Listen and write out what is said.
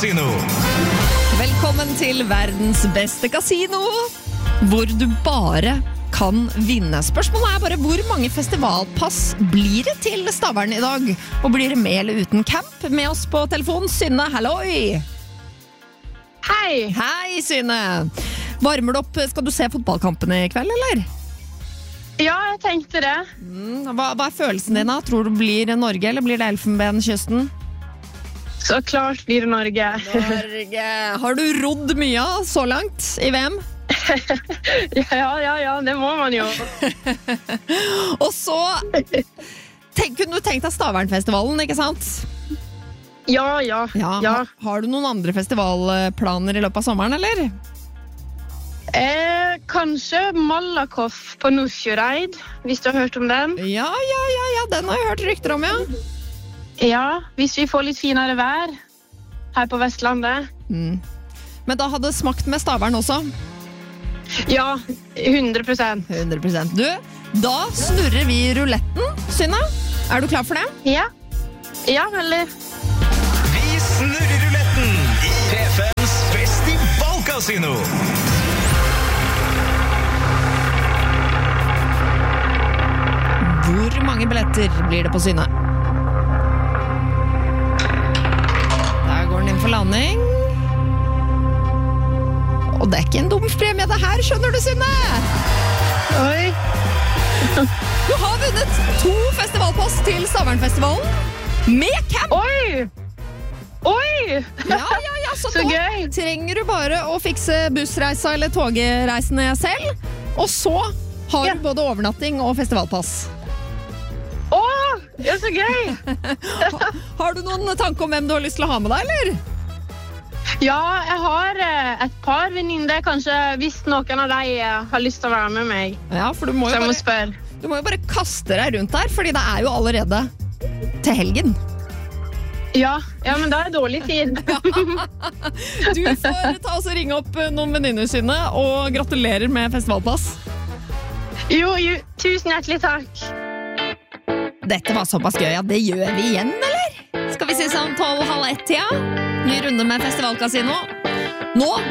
Festivalkasino. Velkommen til verdens beste kasino, hvor du bare kan vinne. Spørsmålet bare hvor mange festivalpass blir det til Stavern i dag? Og blir det med eller uten camp? Med oss på telefon, Synne, halloi! Hei! Hei, Synne! Varmer du opp, skal du se fotballkampen i kveld, eller? Ja, jeg tenkte det. Hva er følelsen din da? Tror du blir Norge, eller blir det Elfenbenskysten? Så klart blir det Norge. Norge! Har du rodd mye så langt i VM? Ja, det må man jo. Og så kunne du tenkt deg Stavernfestivalen, ikke sant? Ja. Har du noen andre festivalplaner i løpet av sommeren, eller? Kanskje Malakoff på Nordfjordeid, hvis du har hørt om den. Ja, den har jeg hørt rykter om, ja. Ja, hvis vi får litt finere vær her på Vestlandet. Men da hadde det smakt med Stavern også? Ja, 100%. 100%. Du, da snurrer vi ruletten, Synne. Er du klar for det? Ja, veldig. Vi snurrer ruletten i P5s Festivalkasino. Hvor mange billetter blir det på Synne? Der går den inn for landing. Og det er ikke en dum premie det her, skjønner du, Synne? Oi. Du har vunnet 2 festivalpass til Stavernfestivalen med camp! Oi! Ja, så Så nå gøy. trenger du bare å fikse bussreisa eller togreisene selv, og så har du både overnatting og festivalpass. Det er så gøy. Har du noen tanke om hvem du har lyst til å ha med deg, eller? Ja, jeg har et par venninner, kanskje hvis noen av dem har lyst til å være med meg. Ja, for du må Så jeg må jo spørre. bare kaste deg rundt der, fordi det er jo allerede til helgen. Ja, men da er det dårlig tid. Du får ta oss og ringe opp noen venninner sine, og gratulerer med festivalpass. Jo, tusen hjertelig takk. Dette var såpass gøy, det gjør vi igjen, eller? Skal vi si sånn 12:30-tida? Ny runde med festivalkasino. Nå